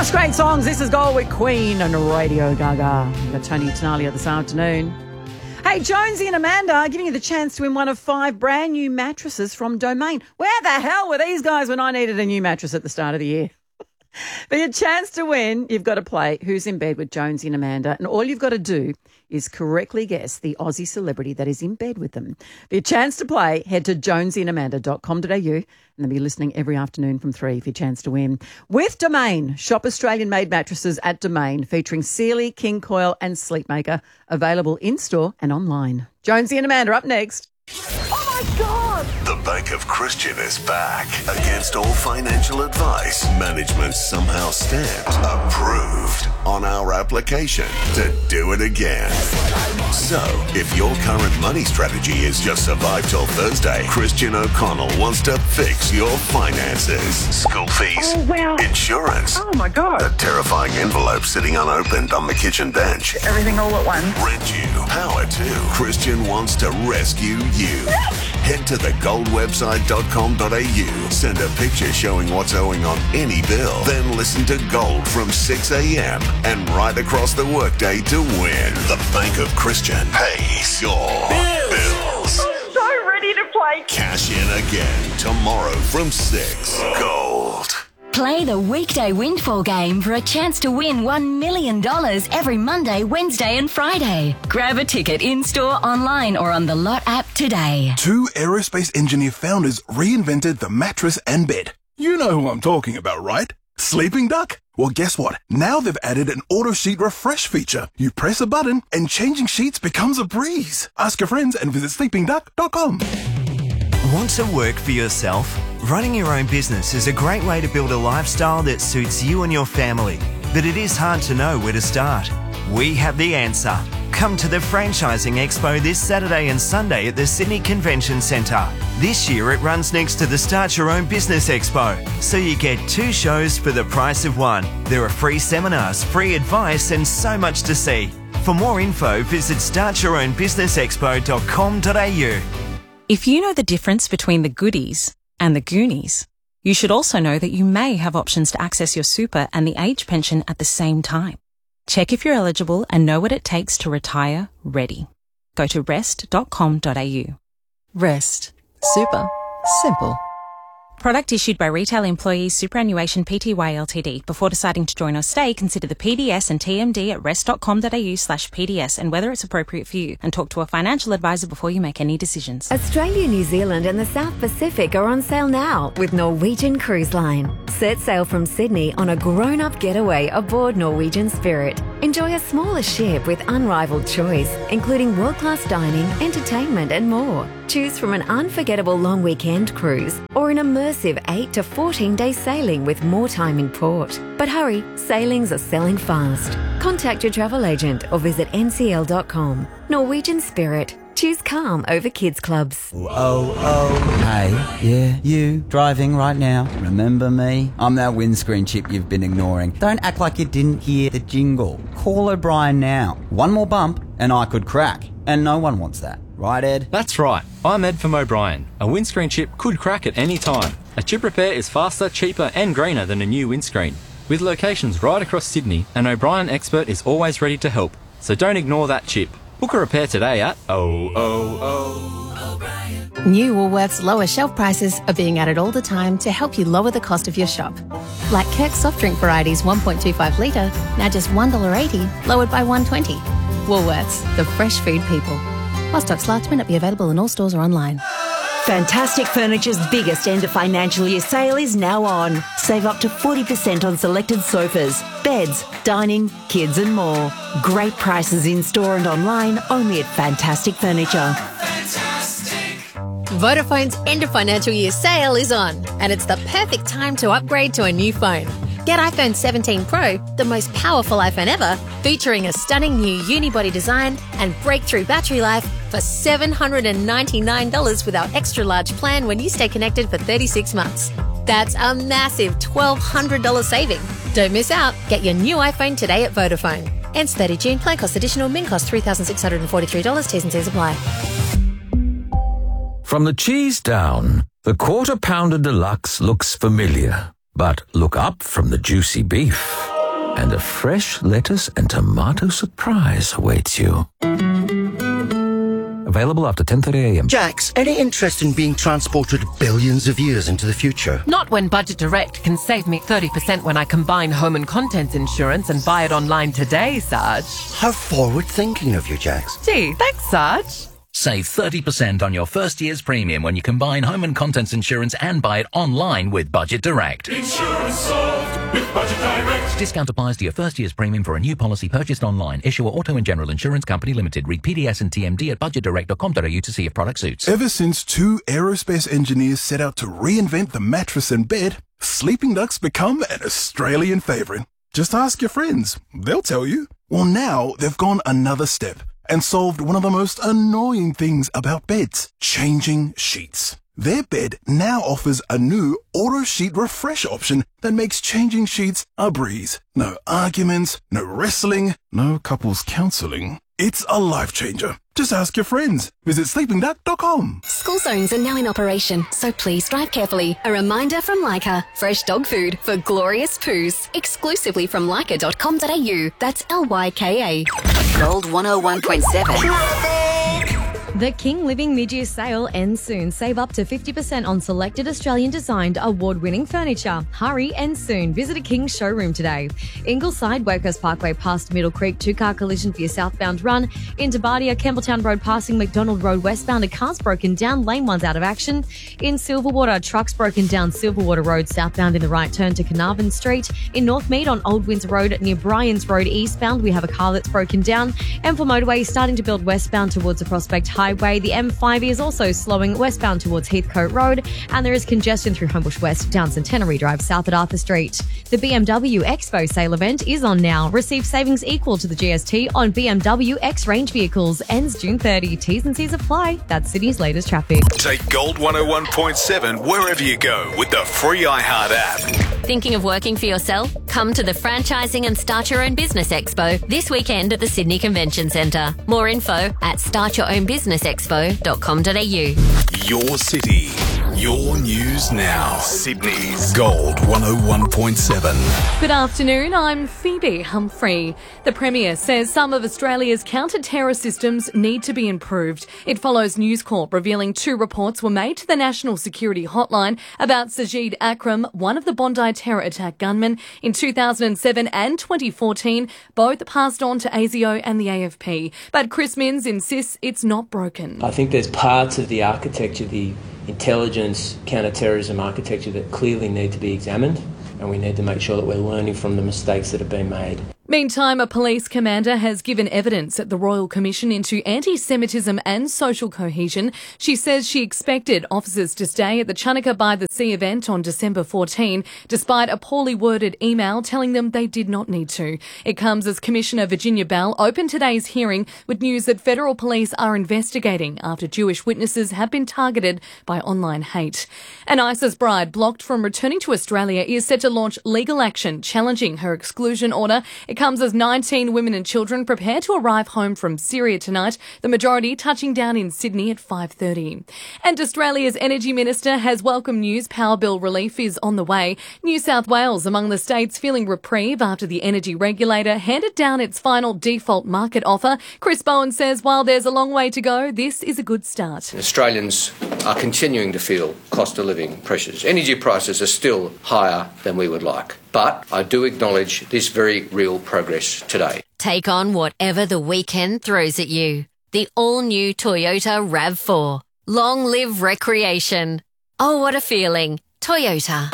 Just great songs. This is Gold with Queen and Radio Gaga. We've got Tony Tenalia this afternoon. Hey, Jonesy and Amanda giving you the chance to win one of 5 brand new mattresses from Domain. Where the hell were these guys when I needed a new mattress at the start of the year? For your chance to win, you've got to play Who's in Bed with Jonesy and Amanda, and all you've got to do is correctly guess the Aussie celebrity that is in bed with them. For your chance to play, head to jonesyandamanda.com.au and they'll be listening every afternoon from 3 for your chance to win. With Domain, shop Australian-made mattresses at Domain, featuring Sealy, King Coil and Sleepmaker, available in-store and online. Jonesy and Amanda up next. Oh my God! The Bank of Christian is back. Against all financial advice, management somehow stamped approved on our application to do it again. So, if your current money strategy is just survive till Thursday, Christian O'Connell wants to fix your finances. School fees, insurance, Oh my God! a terrifying envelope sitting unopened on the kitchen bench, Everything all at once. rent you, power to. Christian wants to rescue you. Head to thegoldwebsite.com.au. Send a picture showing what's owing on any bill. Then listen to Gold from 6 a.m. and right across the workday to win. The Bank of Christian pays your bills. So ready to play. Cash in again tomorrow from 6. Gold. Play the weekday windfall game for a chance to win $1 million every Monday, Wednesday and Friday. Grab a ticket in-store, online or on the Lot app today. 2 aerospace engineer founders reinvented the mattress and bed. You know who I'm talking about, right? Sleeping Duck? Well, guess what? Now they've added an auto sheet refresh feature. You press a button and changing sheets becomes a breeze. Ask your friends and visit sleepingduck.com. Want to work for yourself? Running your own business is a great way to build a lifestyle that suits you and your family, but it is hard to know where to start. We have the answer. Come to the Franchising Expo this Saturday and Sunday at the Sydney Convention Centre. This year it runs next to the Start Your Own Business Expo, so you get 2 shows for the price of 1. There are free seminars, free advice and so much to see. For more info, visit startyourownbusinessexpo.com.au. If you know the difference between the goodies and the Goonies, you should also know that you may have options to access your super and the age pension at the same time. Check if you're eligible and know what it takes to retire ready. Go to rest.com.au. Rest. Super. Simple. Product issued by Retail Employees Superannuation Pty Ltd. Before deciding to join or stay, consider the PDS and TMD at rest.com.au/PDS and whether it's appropriate for you, and talk to a financial advisor before you make any decisions. Australia, New Zealand and the South Pacific are on sale now with Norwegian Cruise Line. Set sail from Sydney on a grown-up getaway aboard Norwegian Spirit. Enjoy a smaller ship with unrivaled choice, including world-class dining, entertainment and more. Choose from an unforgettable long weekend cruise or an immersive 8 to 14-day sailing with more time in port. But hurry, sailings are selling fast. Contact your travel agent or visit ncl.com. Norwegian Spirit. Choose calm over kids clubs. Hey, yeah, you, driving right now. Remember me? I'm that windscreen chip you've been ignoring. Don't act like you didn't hear the jingle. Call O'Brien now. One more bump and I could crack. And no one wants that. Right, Ed? That's right. I'm Ed from O'Brien. A windscreen chip could crack at any time. A chip repair is faster, cheaper and greener than a new windscreen. With locations right across Sydney, an O'Brien expert is always ready to help. So don't ignore that chip. Book a repair today at New Woolworths lower shelf prices are being added all the time to help you lower the cost of your shop. Like Kirk soft drink varieties 1.25 litre, now just $1.80, lowered by $1.20. Woolworths, the fresh food people. While stocks last may not be available in all stores or online. Fantastic Furniture's biggest end of financial year sale is now on. Save up to 40% on selected sofas, beds, dining, kids and more. Great prices in store and online only at Fantastic Furniture. Vodafone's end of financial year sale is on, and it's the perfect time to upgrade to a new phone. Get iPhone 17 Pro, the most powerful iPhone ever, featuring a stunning new unibody design and breakthrough battery life for $799 with our extra large plan when you stay connected for 36 months. That's a massive $1,200 saving. Don't miss out. Get your new iPhone today at Vodafone. Ends 30 June. Plan cost additional. Min cost $3,643. T's and C's apply. From the cheese down, the Quarter Pounder Deluxe looks familiar. But look up from the juicy beef. And a fresh lettuce and tomato surprise awaits you. Available after 10:30am. Jax, any interest in being transported billions of years into the future? Not when Budget Direct can save me 30% when I combine home and contents insurance and buy it online today, Sarge. How forward-thinking of you, Jax. Gee, thanks, Sarge. Save 30% on your first year's premium when you combine home and contents insurance and buy it online with Budget Direct. Insurance solved with Budget Direct. Discount applies to your first year's premium for a new policy purchased online. Issuer Auto and General Insurance Company Limited. Read PDS and TMD at budgetdirect.com.au to see if product suits. Ever since two aerospace engineers set out to reinvent the mattress and bed, Sleeping Duck's become an Australian favourite. Just ask your friends. They'll tell you. Well, now they've gone another step and solved one of the most annoying things about beds, changing sheets. Their bed now offers a new auto sheet refresh option that makes changing sheets a breeze. No arguments, no wrestling, no couples counselling. It's a life changer. Just ask your friends. Visit sleepingduck.com. School zones are now in operation, so please drive carefully. A reminder from Leica. Fresh dog food for glorious poos. Exclusively from leica.com.au. That's Lyka. Gold 101.7. The King Living mid-year sale ends soon. Save up to 50% on selected Australian-designed award-winning furniture. Hurry, ends soon. Visit a King's showroom today. Ingleside, Workers Parkway past Middle Creek, two-car collision for your southbound run. Into Bardia, Campbelltown Road passing McDonald Road westbound. A car's broken down, lane one's out of action. In Silverwater, trucks broken down Silverwater Road southbound in the right turn to Carnarvon Street. In Northmead on Old Windsor Road near Bryans Road eastbound, we have a car that's broken down. And for motorways, starting to build westbound towards the Prospect Highway. The M5 is also slowing westbound towards Heathcote Road, and there is congestion through Homebush West down Centenary Drive south at Arthur Street. The BMW Expo sale event is on now. Receive savings equal to the GST on BMW X-Range vehicles. Ends June 30. T's and C's apply. That's Sydney's latest traffic. Take Gold 101.7 wherever you go with the free iHeart app. Thinking of working for yourself? Come to the Franchising and Start Your Own Business Expo this weekend at the Sydney Convention Centre. More info at startyourownbusinessexpo.com.au. Your city, your news now. Sydney's Gold 101.7. Good afternoon, I'm Phoebe Humphrey. The Premier says some of Australia's counter-terror systems need to be improved. It follows News Corp revealing 2 reports were made to the National Security Hotline about Sajid Akram, one of the Bondi terror attack gunmen in 2007 and 2014, both passed on to ASIO and the AFP. But Chris Minns insists it's not broken. I think there's parts of the architecture, the intelligence, counter-terrorism architecture that clearly need to be examined, and we need to make sure that we're learning from the mistakes that have been made. Meantime, a police commander has given evidence at the Royal Commission into anti-Semitism and social cohesion. She says she expected officers to stay at the Chunnaka by the Sea event on December 14, despite a poorly worded email telling them they did not need to. It comes as Commissioner Virginia Bell opened today's hearing with news that federal police are investigating after Jewish witnesses have been targeted by online hate. An ISIS bride blocked from returning to Australia is set to launch legal action challenging her exclusion order. It comes as 19 women and children prepare to arrive home from Syria tonight, the majority touching down in Sydney at 5:30. And Australia's Energy Minister has welcomed news power bill relief is on the way. New South Wales among the states feeling reprieve after the energy regulator handed down its final default market offer. Chris Bowen says while there's a long way to go, this is a good start. Australians are continuing to feel cost of living pressures. Energy prices are still higher than we would like. But I do acknowledge this very real progress today. Take on whatever the weekend throws at you. The all-new Toyota RAV4. Long live recreation. Oh, what a feeling. Toyota.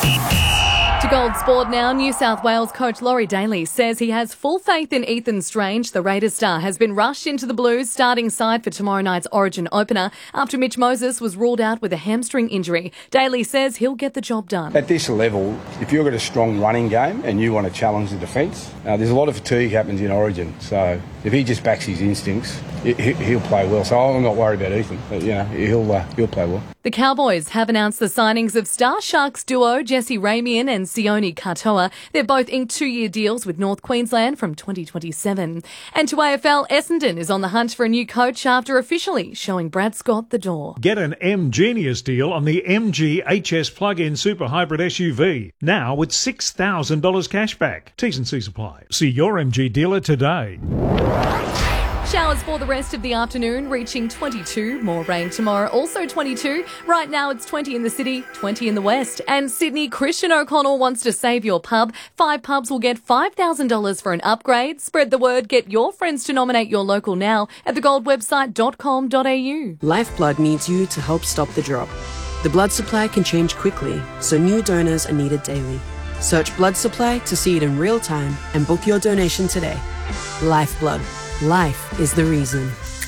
To Gold Sport now, New South Wales coach Laurie Daly says he has full faith in Ethan Strange. The Raiders star has been rushed into the Blues starting side for tomorrow night's Origin opener after Mitch Moses was ruled out with a hamstring injury. Daly says he'll get the job done. At this level, if you've got a strong running game and you want to challenge the defence, there's a lot of fatigue happens in Origin. So if he just backs his instincts, he'll play well. So I'm not worried about Ethan. But, he'll play well. The Cowboys have announced the signings of Star Sharks duo Jesse Ramian and Sione Katoa. They're both in 2-year deals with North Queensland from 2027. And to AFL, Essendon is on the hunt for a new coach after officially showing Brad Scott the door. Get an M-Genius deal on the MG HS plug-in super hybrid SUV. Now with $6,000 cashback. T's and C's apply. See your MG dealer today. Showers for the rest of the afternoon, reaching 22. More rain tomorrow, also 22. Right now it's 20 in the city, 20 in the west. And Sydney, Christian O'Connell wants to save your pub. 5 pubs will get $5,000 for an upgrade. Spread the word. Get your friends to nominate your local now at thegoldwebsite.com.au. Lifeblood needs you to help stop the drop. The blood supply can change quickly, so new donors are needed daily. Search blood supply to see it in real time and book your donation today. Lifeblood. Life is the reason.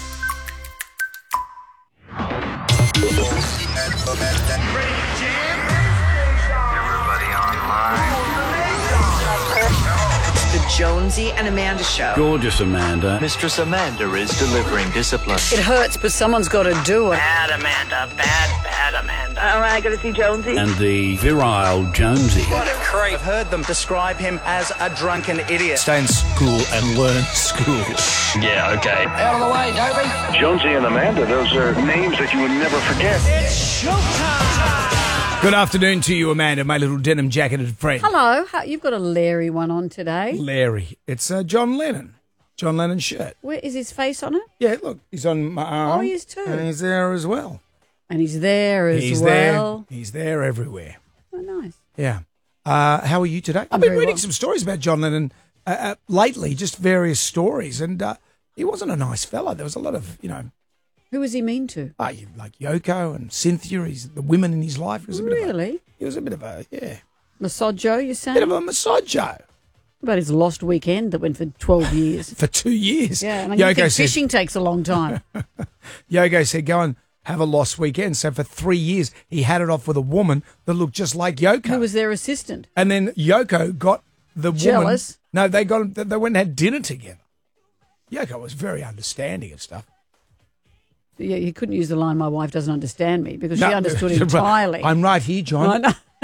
The Jonesy and Amanda Show. Gorgeous Amanda. Mistress Amanda is delivering discipline. It hurts, but someone's got to do it. Bad Amanda. Bad Amanda. All right, got to see Jonesy. And the virile Jonesy. What a creep. I've heard them describe him as a drunken idiot. Stay in school and learn school. Yeah, okay. Out of the way, Toby. Jonesy and Amanda, those are names that you would never forget. It's showtime. Good afternoon to you, Amanda, my little denim jacketed friend. Hello. You've got a Larry one on today. Larry. It's John Lennon. John Lennon's shirt. Where is his face on it? Yeah, look, he's on my arm. Oh, he is too. And he's there as well. And he's there as well. He's there everywhere. Oh, nice. Yeah. How are you today? I've been reading some stories about John Lennon lately, just various stories, and he wasn't a nice fella. There was a lot of, Who was he mean to? Like Yoko and Cynthia, the women in his life. He was a bit of a Misogyno, you're saying? Bit of a misogyno. About his lost weekend that went for 12 years. For 2 years. Yeah, and I think fishing takes a long time. Yogo said, go and have a lost weekend. So for 3 years, he had it off with a woman that looked just like Yoko. Who was their assistant? And then Yoko got the Jealous? woman. No, they went and had dinner together. Yoko was very understanding of stuff. Yeah, he couldn't use the line, my wife doesn't understand me, because she understood entirely. I'm right here, John.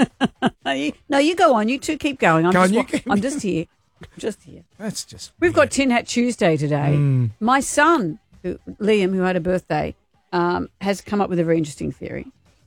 No, you go on. You two keep going. I'm just here. That's just We've got Tin Hat Tuesday today. My son, Liam, who had a birthday, has come up with a very interesting theory.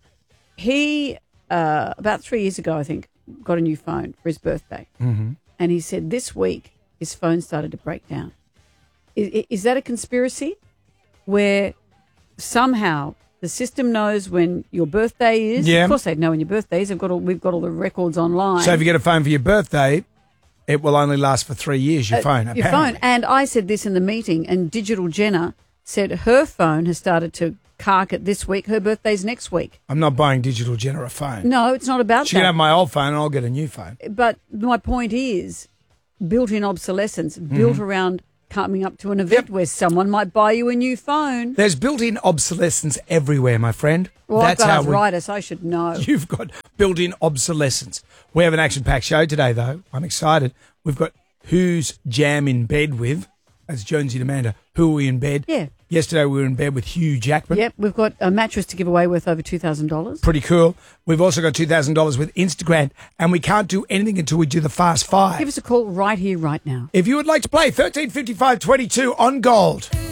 He, about 3 years ago, I think, got a new phone for his birthday. Mm-hmm. And he said this week his phone started to break down. Is that a conspiracy where somehow the system knows when your birthday is? Yeah. Of course they'd know when your birthday is. We've got all the records online. So if you get a phone for your birthday, it will only last for 3 years, your phone, apparently. Your phone. And I said this in the meeting, and Digital Jenna said her phone has started to cark it this week. Her birthday's next week. I'm not buying Digital Jenna a phone. No, it's not about that. She can have my old phone and I'll get a new phone. But my point is built-in obsolescence, built around coming up to an event where someone might buy you a new phone. There's built-in obsolescence everywhere, my friend. Well, I've got arthritis, I should know. You've got built-in obsolescence. We have an action-packed show today, though. I'm excited. We've got Who's Jam in Bed With? That's Jonesy and Amanda. Who are we in bed? Yeah. Yesterday we were in bed with Hugh Jackman. Yep, we've got a mattress to give away worth over $2,000. Pretty cool. We've also got $2,000 with Instagram, and we can't do anything until we do the Fast Five. Give us a call right here, right now. If you would like to play, 135522 on Gold.